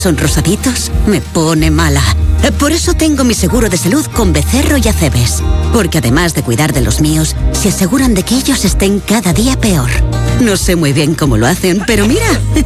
son rosaditos, me pone mala. Por eso tengo mi seguro de salud con Becerro y Acebes. Porque además de cuidar de los míos, se aseguran de que ellos estén cada día peor. No sé muy bien cómo lo hacen, pero mira...